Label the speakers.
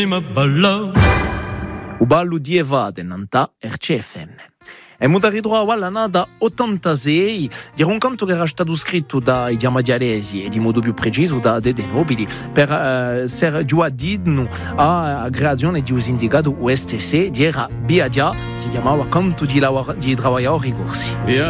Speaker 1: O ballo di Evade Nantà RCFM. E muda ritrovato alla nata 86 di un canto che era stato scritto dai diamadialesi e di modo più preciso da Dede Nobili per essere giuadino a creazione di un sindacato USTC di era Biadia, si chiamava Canto di Lavoratori Corsi.